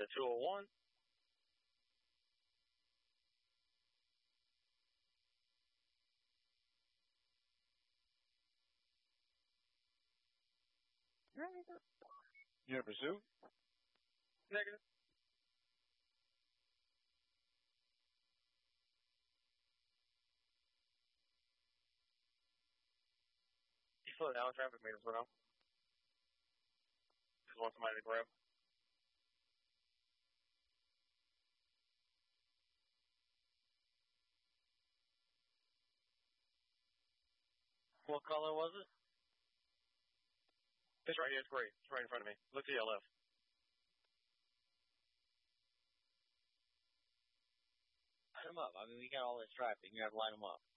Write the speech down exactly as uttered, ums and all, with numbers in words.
to two oh one. Unit pursuit? Negative. You slow down, traffic meters around. Just want somebody to grab. What color was it? It's right here. It's gray. It's right in front of me. Look to your left. Line them up. I mean, we got all this traffic. You have to line them up.